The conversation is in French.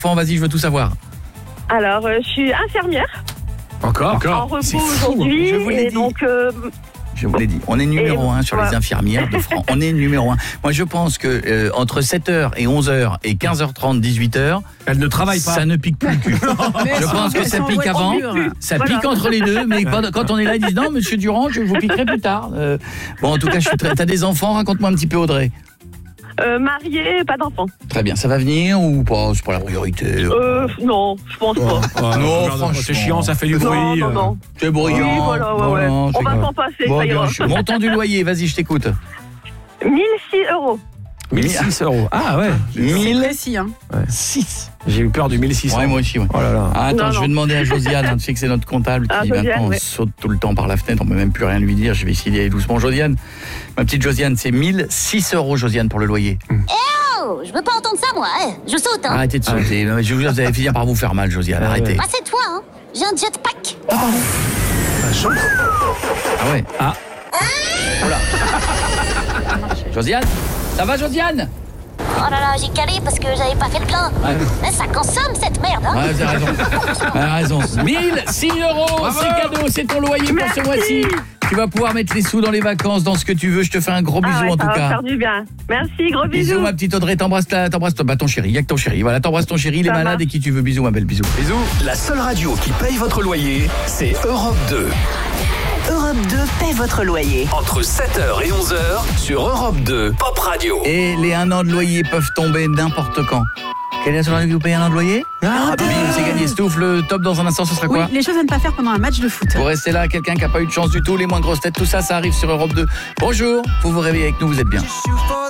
Vas-y, je veux tout savoir. Alors, je suis infirmière. Encore. En repos C'est fou, aujourd'hui. je vous l'ai Et dit. donc, Je vous l'ai dit, on est numéro 1 sur les infirmières de France. On est numéro 1. Moi, je pense que entre 7h et 11h et 15h30, 18h, Elle ne travaille pas. ça ne pique plus le cul. Je pense que ça pique avant, ça pique entre les deux, mais quand on est là, ils disent non, monsieur Durand, je vous piquerai plus tard. Bon, en tout cas, t'as des enfants, raconte-moi un petit peu, Audrey. mariée, pas d'enfant. Très bien, ça va venir ou pas? C'est pas la priorité. Non, je pense pas. Non, regarde, franchement. c'est chiant, ça fait du bruit. Non. C'est bruyant. Oui, voilà, ouais. Non, On c'est va grave. s'en passer, Bon, ça bien ira. sûr. Montant du loyer, vas-y, je t'écoute. 1006 €. 1006 €. Ah ouais. C'est 1006. précis, hein. J'ai eu peur du 1600. Ouais, moi aussi, ouais. Oh là là. Ah, attends, Non, je vais non. demander à Josiane, tu sais que c'est notre comptable qui Josiane, maintenant ouais. saute tout le temps par la fenêtre, on ne peut même plus rien lui dire, je vais essayer d'y aller doucement. Josiane, ma petite Josiane, c'est 1006 €, Josiane, pour le loyer. Oh, je veux pas entendre ça, moi. Je saute, hein. Arrêtez de sauter, non, mais je vous jure, vous allez finir par vous faire mal, Josiane, arrêtez. Ah, c'est toi, hein. J'ai un jetpack. Ah ouais. Ah. Voilà. Josiane, ça va, Josiane? Oh là là, j'ai calé parce que j'avais pas fait le plein. Ouais. Mais ça consomme cette merde, hein. Ouais, vous avez raison. Vous avez raison. 1006 €, c'est cadeau, c'est ton loyer pour ce mois-ci. Tu vas pouvoir mettre les sous dans les vacances, dans ce que tu veux. Je te fais un gros bisou en tout Ça va cas. faire du bien. Merci, gros Bisous, bisous. ma petite Audrey, t'embrasses ton chéri, il y a que ton chéri. Voilà, t'embrasses ton chéri, il est Ça malade marche. et qui tu veux. Bisous, ma belle, bisous. Bisous. La seule radio qui paye votre loyer, c'est Europe 2. Europe 2 paie votre loyer. Entre 7h et 11h sur Europe 2 Pop Radio. Et les 1 an de loyer peuvent tomber n'importe quand. Quelle est la seule radio qui vous paye 1 an de loyer? Bim, c'est gagné. Stouff, le top dans un instant, ce sera Oui, quoi? les choses à ne pas faire pendant un match de foot. Vous restez là, quelqu'un qui n'a pas eu de chance du tout, les moins grosses têtes, tout ça, ça arrive sur Europe 2. Bonjour, vous vous réveillez avec nous, vous êtes bien.